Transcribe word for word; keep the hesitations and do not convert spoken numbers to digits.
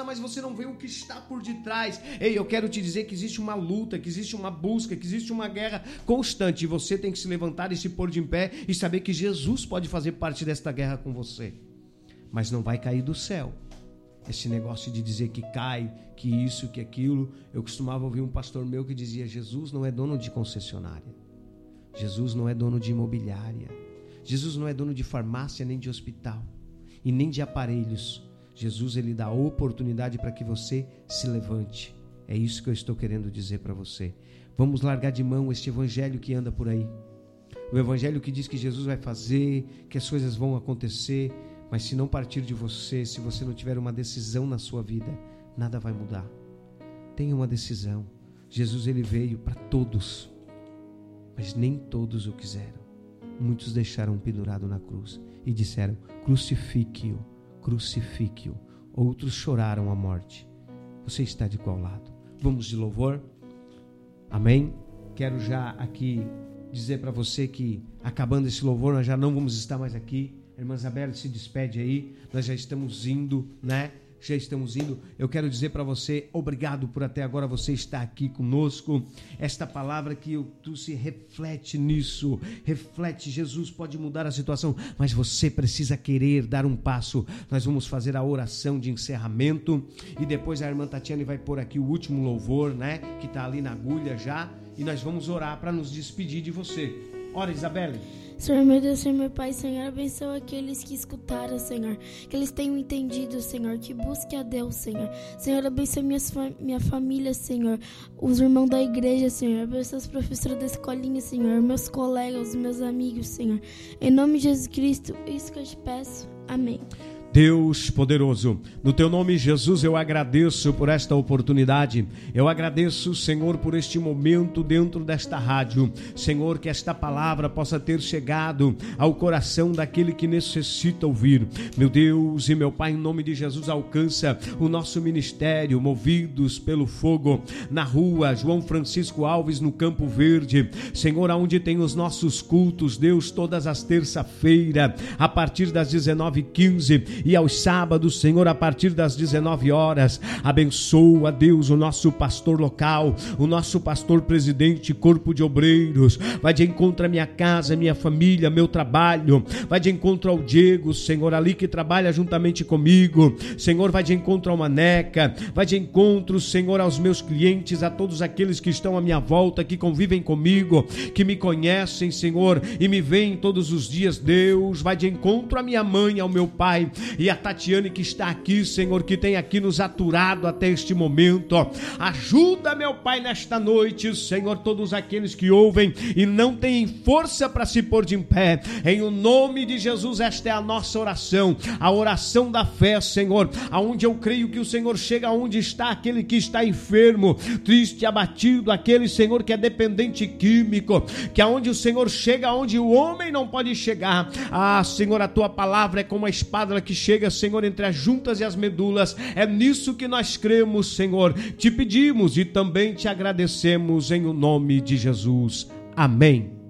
mas você não vê o que está por detrás. Ei, eu quero te dizer que existe uma luta, que existe uma busca, que existe uma guerra constante. E você tem que se levantar e se pôr de pé e saber que Jesus pode fazer parte desta guerra com você. Mas não vai cair do céu. Esse negócio de dizer que cai, que isso, que aquilo. Eu costumava ouvir um pastor meu que dizia: Jesus não é dono de concessionária. Jesus não é dono de imobiliária. Jesus não é dono de farmácia, nem de hospital, e nem de aparelhos. Jesus, ele dá oportunidade para que você se levante. É isso que eu estou querendo dizer para você. Vamos largar de mão este evangelho que anda por aí. O evangelho que diz que Jesus vai fazer, que as coisas vão acontecer, mas se não partir de você, se você não tiver uma decisão na sua vida, nada vai mudar. Tenha uma decisão. Jesus, ele veio para todos, mas nem todos o quiseram. Muitos deixaram pendurado na cruz e disseram: crucifique-o, crucifique-o. Outros choraram a morte. Você está de qual lado? Vamos de louvor? Amém? Quero já aqui dizer para você que, acabando esse louvor, nós já não vamos estar mais aqui. A irmã Isabela se despede aí. Nós já estamos indo, né? Já estamos indo. Eu quero dizer para você, obrigado por até agora você estar aqui conosco. Esta palavra que eu trouxe, reflete nisso, reflete. Jesus pode mudar a situação, mas você precisa querer dar um passo. Nós vamos fazer a oração de encerramento e depois a irmã Tatiane vai pôr aqui o último louvor, né? Que está ali na agulha já, e nós vamos orar para nos despedir de você. Ora, Isabelle. Senhor, meu Deus, Senhor, meu Pai, Senhor, abençoa aqueles que escutaram, Senhor, que eles tenham entendido, Senhor, que busque a Deus, Senhor. Senhor, abençoa minha, minha família, Senhor, os irmãos da igreja, Senhor, abençoa os professores da escolinha, Senhor, meus colegas, meus amigos, Senhor. Em nome de Jesus Cristo, isso que eu te peço. Amém. Deus poderoso, no teu nome, Jesus, eu agradeço por esta oportunidade. Eu agradeço, Senhor, por este momento dentro desta rádio. Senhor, que esta palavra possa ter chegado ao coração daquele que necessita ouvir. Meu Deus e meu Pai, em nome de Jesus, alcança o nosso ministério, movidos pelo fogo, na rua João Francisco Alves, no Campo Verde. Senhor, aonde tem os nossos cultos, Deus, todas as terça-feira, a partir das dezenove e quinze, e aos sábados, Senhor, a partir das dezenove horas. Abençoa, Deus, o nosso pastor local, o nosso pastor presidente, corpo de obreiros. Vai de encontro à minha casa, minha família, meu trabalho. Vai de encontro ao Diego, Senhor, ali que trabalha juntamente comigo. Senhor, vai de encontro ao Maneca. Vai de encontro, Senhor, aos meus clientes, a todos aqueles que estão à minha volta, que convivem comigo, que me conhecem, Senhor, e me veem todos os dias. Deus, vai de encontro à minha mãe, ao meu pai, e a Tatiane que está aqui, Senhor, que tem aqui nos aturado até este momento. Ajuda, meu Pai, nesta noite, Senhor, todos aqueles que ouvem e não têm força para se pôr de pé. Em o nome de Jesus, esta é a nossa oração, a oração da fé, Senhor, aonde eu creio que o Senhor chega aonde está aquele que está enfermo, triste, abatido, aquele, Senhor, que é dependente químico, que aonde o Senhor chega, aonde o homem não pode chegar. Ah, Senhor, a tua palavra é como a espada que chega, Senhor, entre as juntas e as medulas. É nisso que nós cremos, Senhor. Te pedimos e também te agradecemos em o nome de Jesus. Amém.